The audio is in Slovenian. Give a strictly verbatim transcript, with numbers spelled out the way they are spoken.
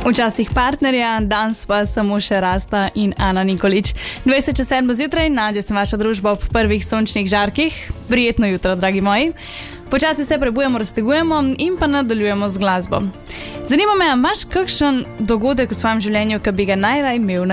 Včasih partnerja, danes pa samo še Rasta in Ana Nikolič. dvajset čez sedmo zjutraj, Nadja sem vaša družba ob prvih sončnih žarkih. Prijetno jutro, dragi moji. Počasi se prebujemo, raztegujemo in pa nadaljujemo z glasbo. Zanima me, imaš kakšen dogodek v svojem življenju, ki bi ga najraj imel